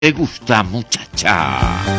¿Te gusta, muchacha?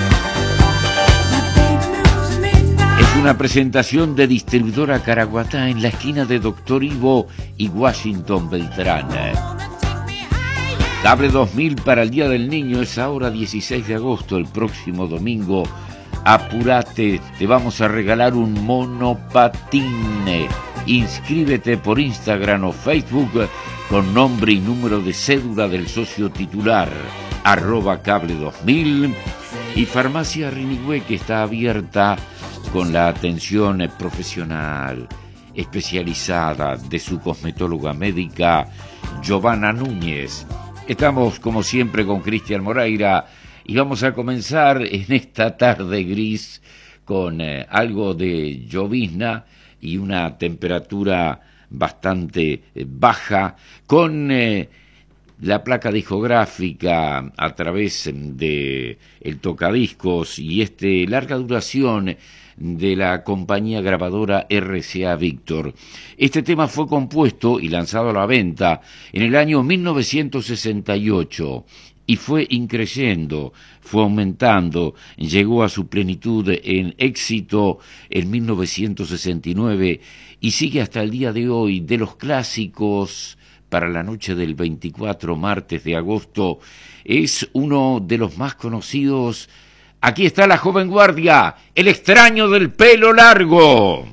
Es una presentación de Distribuidora Caraguatá en la esquina de Doctor Ivo y Washington Beltrán. Cable 2000 para el Día del Niño es ahora 16 de agosto, el próximo domingo. Apúrate, te vamos a regalar un monopatín. Inscríbete por Instagram o Facebook con nombre y número de cédula del socio titular, @cable 2000. Y Farmacia Rinigüe, que está abierta con la atención profesional especializada de su cosmetóloga médica Giovanna Núñez. Estamos como siempre con Cristian Moreira y vamos a comenzar en esta tarde gris con algo de llovizna y una temperatura bastante baja, con la placa discográfica a través de el tocadiscos y larga duración de la compañía grabadora RCA Víctor. Este tema fue compuesto y lanzado a la venta en el año 1968 y fue increciendo, fue aumentando, llegó a su plenitud en éxito en 1969 y sigue hasta el día de hoy. De los clásicos para la noche del 24 martes de agosto, es uno de los más conocidos. Aquí está la joven guardia, el extraño del pelo largo.